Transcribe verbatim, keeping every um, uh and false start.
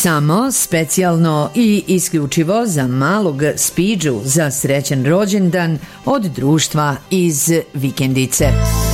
Samo, specijalno i isključivo za malog Spidžu za srećan rođendan od društva iz Vikendice.